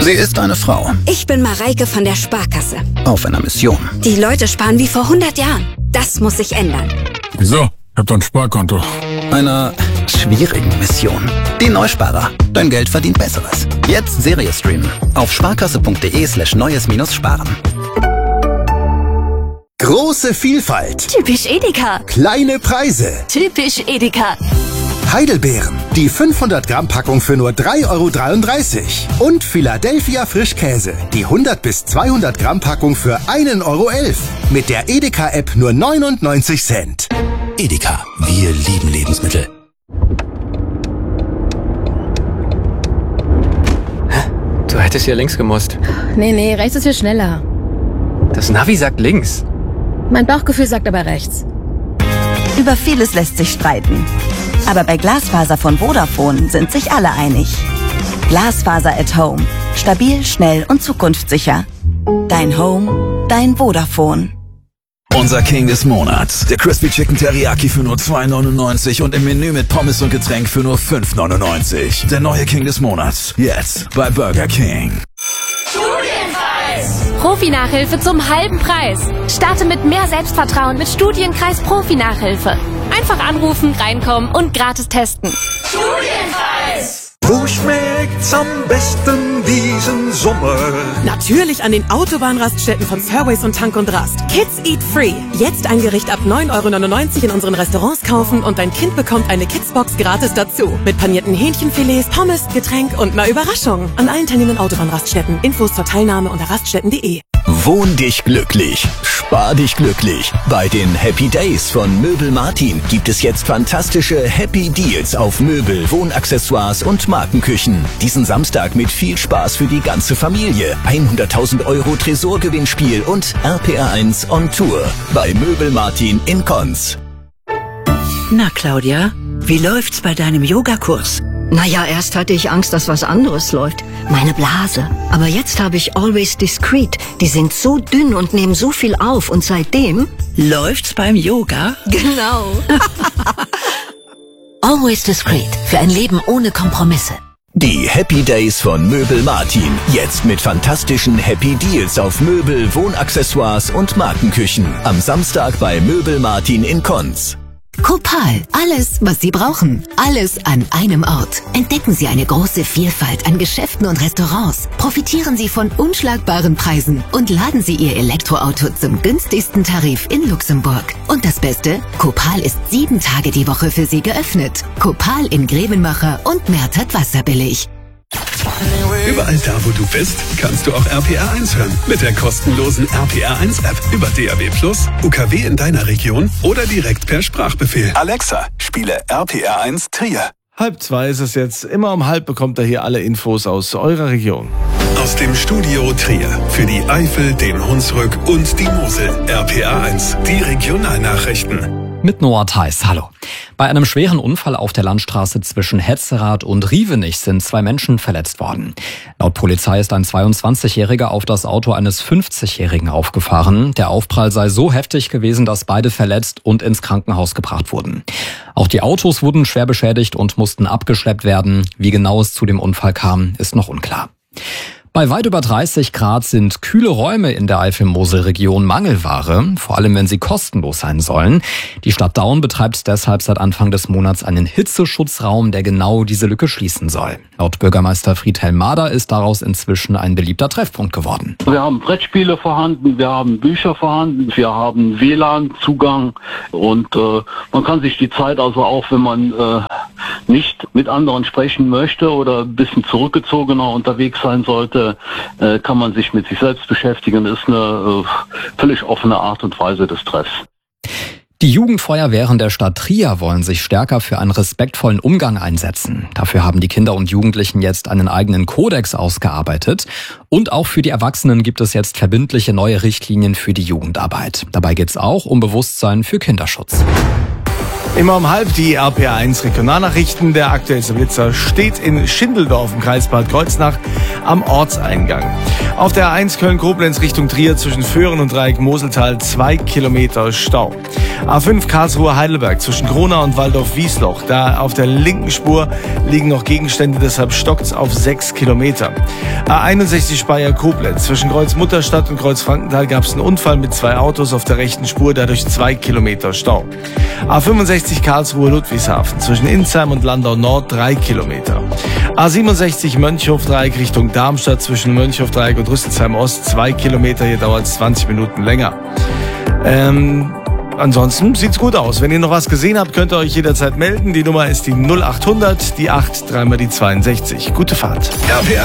Sie ist eine Frau. Ich bin Mareike von der Sparkasse. Auf einer Mission. Die Leute sparen wie vor 100 Jahren. Das muss sich ändern. Wieso? Ich hab doch ein Sparkonto. Einer schwierigen Mission. Die Neusparer. Dein Geld verdient Besseres. Jetzt Serie streamen. Auf sparkasse.de/neues-sparen. Große Vielfalt. Typisch Edeka. Kleine Preise. Typisch Edeka. Heidelbeeren. Die 500 Gramm Packung für nur 3,33 €. Und Philadelphia Frischkäse. Die 100 bis 200 Gramm Packung für 1,11 €. Mit der Edeka-App nur 99 Cent. Edeka. Wir lieben Lebensmittel. Du hättest hier links gemusst. Nee, rechts ist viel schneller. Das Navi sagt links. Mein Bauchgefühl sagt aber rechts. Über vieles lässt sich streiten. Aber bei Glasfaser von Vodafone sind sich alle einig. Glasfaser at Home. Stabil, schnell und zukunftssicher. Dein Home, dein Vodafone. Unser King des Monats. Der Crispy Chicken Teriyaki für nur 2,99 € und im Menü mit Pommes und Getränk für nur 5,99 €. Der neue King des Monats. Jetzt bei Burger King. Studienkreis. Profi-Nachhilfe zum halben Preis. Starte mit mehr Selbstvertrauen mit Studienkreis Profi-Nachhilfe. Einfach anrufen, reinkommen und gratis testen. Studienkreis. Wo schmeckt's am besten diesen Sommer? Natürlich an den Autobahnraststätten von Fairways und Tank und Rast. Kids Eat Free. Jetzt ein Gericht ab 9,99 € in unseren Restaurants kaufen und dein Kind bekommt eine Kidsbox gratis dazu. Mit panierten Hähnchenfilets, Pommes, Getränk und einer Überraschung. An allen teilnehmenden Autobahnraststätten. Infos zur Teilnahme unter raststätten.de. Wohn dich glücklich. Spar dich glücklich. Bei den Happy Days von Möbel Martin gibt es jetzt fantastische Happy Deals auf Möbel, Wohnaccessoires und Markenküchen. Diesen Samstag mit viel Spaß für die ganze Familie. 100.000 € Tresorgewinnspiel und RPR1 on Tour bei Möbel Martin in Konz. Na Claudia, wie läuft's bei deinem Yogakurs? Naja, erst hatte ich Angst, dass was anderes läuft. Meine Blase. Aber jetzt habe ich Always Discreet. Die sind so dünn und nehmen so viel auf. Und seitdem... Läuft's beim Yoga? Genau. Always Discreet. Für ein Leben ohne Kompromisse. Die Happy Days von Möbel Martin. Jetzt mit fantastischen Happy Deals auf Möbel, Wohnaccessoires und Markenküchen. Am Samstag bei Möbel Martin in Konz. Copal. Alles, was Sie brauchen. Alles an einem Ort. Entdecken Sie eine große Vielfalt an Geschäften und Restaurants. Profitieren Sie von unschlagbaren Preisen und laden Sie Ihr Elektroauto zum günstigsten Tarif in Luxemburg. Und das Beste? Copal ist 7 Tage die Woche für Sie geöffnet. Copal in Grevenmacher und Mertert Wasserbillig. Überall da, wo du bist, kannst du auch RPR1 hören. Mit der kostenlosen RPR1-App über DAB+, UKW in deiner Region oder direkt per Sprachbefehl. Alexa, spiele RPR1 Trier. 1:30 ist es jetzt. Immer um 1:30 bekommt ihr hier alle Infos aus eurer Region. Aus dem Studio Trier. Für die Eifel, den Hunsrück und die Mosel. RPR1, die Regionalnachrichten. Mit Noah Theis, hallo. Bei einem schweren Unfall auf der Landstraße zwischen Hetzerath und Rievenich sind 2 Menschen verletzt worden. Laut Polizei ist ein 22-Jähriger auf das Auto eines 50-Jährigen aufgefahren. Der Aufprall sei so heftig gewesen, dass beide verletzt und ins Krankenhaus gebracht wurden. Auch die Autos wurden schwer beschädigt und mussten abgeschleppt werden. Wie genau es zu dem Unfall kam, ist noch unklar. Bei weit über 30 Grad sind kühle Räume in der Eifel-Mosel-Region Mangelware, vor allem wenn sie kostenlos sein sollen. Die Stadt Daun betreibt deshalb seit Anfang des Monats einen Hitzeschutzraum, der genau diese Lücke schließen soll. Laut Bürgermeister Friedhelm Mader ist daraus inzwischen ein beliebter Treffpunkt geworden. Wir haben Brettspiele vorhanden, wir haben Bücher vorhanden, wir haben WLAN-Zugang und man kann sich die Zeit also auch, wenn man nicht mit anderen sprechen möchte oder ein bisschen zurückgezogener unterwegs sein sollte, kann man sich mit sich selbst beschäftigen. Das ist eine völlig offene Art und Weise des Treffs. Die Jugendfeuerwehren der Stadt Trier wollen sich stärker für einen respektvollen Umgang einsetzen. Dafür haben die Kinder und Jugendlichen jetzt einen eigenen Kodex ausgearbeitet. Und auch für die Erwachsenen gibt es jetzt verbindliche neue Richtlinien für die Jugendarbeit. Dabei geht es auch um Bewusstsein für Kinderschutz. Immer um 1:30 die RPR1 Regionalnachrichten. Der aktuellste Blitzer steht in Schindeldorf im Kreis Bad Kreuznach am Ortseingang. Auf der A1 Köln-Koblenz Richtung Trier zwischen Föhren und Dreieck-Moseltal 2 Kilometer Stau. A5 Karlsruhe-Heidelberg zwischen Gronau und Waldorf-Wiesloch. Da auf der linken Spur liegen noch Gegenstände, deshalb stockt's auf 6 Kilometer. A61 Speyer-Koblenz zwischen Kreuz-Mutterstadt und Kreuz-Frankenthal gab's einen Unfall mit 2 Autos auf der rechten Spur, dadurch 2 Kilometer Stau. A65 Karlsruhe-Ludwigshafen zwischen Insheim und Landau Nord 3 Kilometer. A67 Mönchhof-Dreieck Richtung Darmstadt zwischen Mönchhof-Dreieck und Rüsselsheim Ost 2 Kilometer, hier dauert es 20 Minuten länger. Ansonsten sieht's gut aus. Wenn ihr noch was gesehen habt, könnt ihr euch jederzeit melden. Die Nummer ist die 0800, die 8, dreimal die 62. Gute Fahrt. RPR